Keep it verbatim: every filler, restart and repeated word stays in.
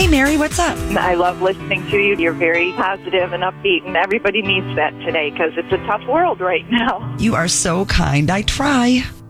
Hey, Mary, what's up? I love listening to you. You're very positive and upbeat, and everybody needs that today because it's a tough world right now. You are so kind. I try.